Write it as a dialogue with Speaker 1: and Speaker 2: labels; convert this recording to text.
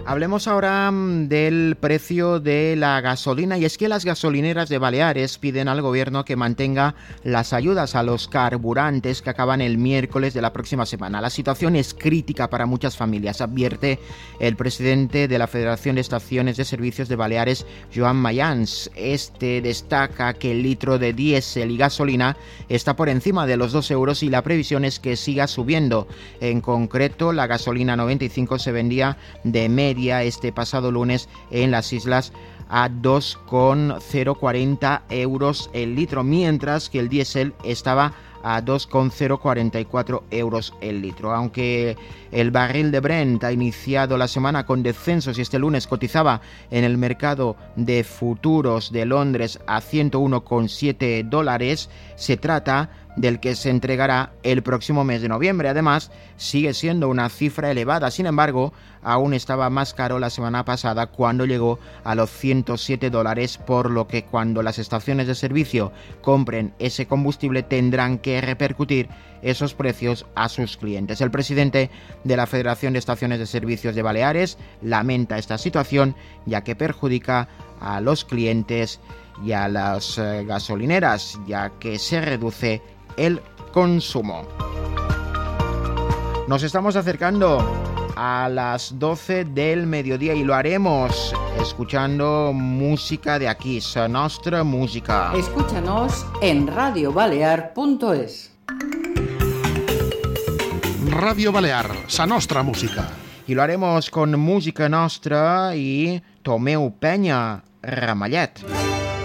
Speaker 1: Hablemos ahora del precio de la gasolina, y es que las gasolineras de Baleares piden al gobierno que mantenga las ayudas a los carburantes que acaban el miércoles de la próxima semana. La situación es crítica para muchas familias, advierte el presidente de la Federación de Estaciones de Servicios de Baleares, Joan Mayans. Este destaca que el litro de diésel y gasolina está por encima de los 2 euros y la previsión es que siga subiendo. En concreto, la gasolina 95 se vendía de media este pasado lunes en las islas a 2,040 euros el litro, mientras que el diésel estaba a 2,044 euros el litro. Aunque el barril de Brent ha iniciado la semana con descensos y este lunes cotizaba en el mercado de futuros de Londres a $101,7, se trata del que se entregará el próximo mes de noviembre. Además, sigue siendo una cifra elevada. Sin embargo, aún estaba más caro la semana pasada cuando llegó a los $107, por lo que cuando las estaciones de servicio compren ese combustible tendrán que repercutir esos precios a sus clientes. El presidente de la Federación de Estaciones de Servicios de Baleares lamenta esta situación, ya que perjudica a los clientes y a las gasolineras, ya que se reduce el consumo. Nos estamos acercando a las 12 del mediodía y lo haremos escuchando música de aquí, Sa Nostra Música.
Speaker 2: Escúchanos en radiobalear.es.
Speaker 3: Radio Balear, Sa Nostra Música.
Speaker 1: Y lo haremos con música nostra y Tomeu Peña, Ramallet.